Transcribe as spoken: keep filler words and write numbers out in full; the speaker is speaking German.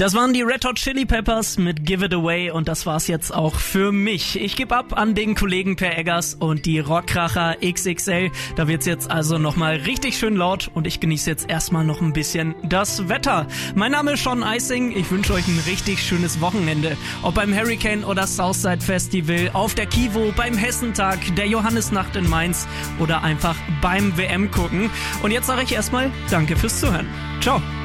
Das waren die Red Hot Chili Peppers mit Give It Away und das war's jetzt auch für mich. Ich gebe ab an den Kollegen Per Eggers und die Rockkracher X X L. Da wird's jetzt also nochmal richtig schön laut und ich genieße jetzt erstmal noch ein bisschen das Wetter. Mein Name ist Sean Eising. Ich wünsche euch ein richtig schönes Wochenende. Ob beim Hurricane oder Southside Festival, auf der Kivo, beim Hessentag, der Johannisnacht in Mainz oder einfach beim W M gucken. Und jetzt sage ich erstmal Danke fürs Zuhören. Ciao.